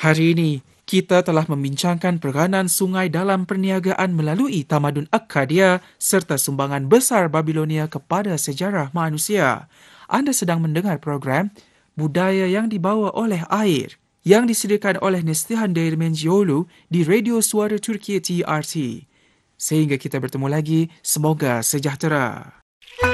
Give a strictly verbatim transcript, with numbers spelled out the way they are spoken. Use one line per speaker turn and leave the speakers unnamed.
Hari ini, kita telah membincangkan peranan sungai dalam perniagaan melalui tamadun Akkadia serta sumbangan besar Babilonia kepada sejarah manusia. Anda sedang mendengar program Budaya yang dibawa oleh air yang disediakan oleh Nestihan Değirmenciyoğlu di Radio Suara Turkiye T R T. Sehingga kita bertemu lagi, semoga sejahtera.